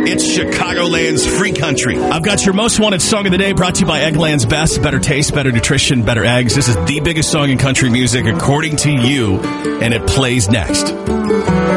It's Chicagoland's free country. I've got your most wanted song of the day, brought to you by Eggland's Best. Better taste, better nutrition, better eggs. This is the biggest song in country music, according to you, and it plays next.